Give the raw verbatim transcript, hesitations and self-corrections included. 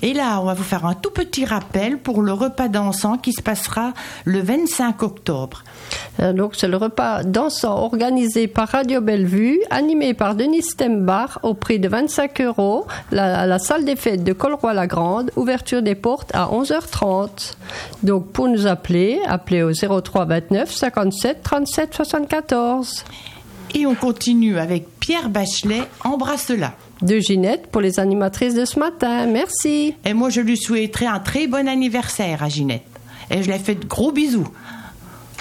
Et là, on va vous faire un tout petit rappel pour le repas dansant qui se passera le vingt-cinq octobre. Euh, donc, c'est le repas dansant organisé par Radio Bellevue, animé par Denis Stembar, au prix de vingt-cinq euros, la, la salle des fêtes de Colroy-la-Grande, ouverture des portes à onze heures trente. Donc, pour nous appeler, appelez au zéro trois vingt-neuf cinquante-sept trente-sept soixante-quatorze. Et on continue avec Pierre Bachelet, Embrasse-la. De Ginette pour les animatrices de ce matin. Merci. Et moi, je lui souhaiterais un très bon anniversaire à Ginette. Et je lui fais de gros bisous.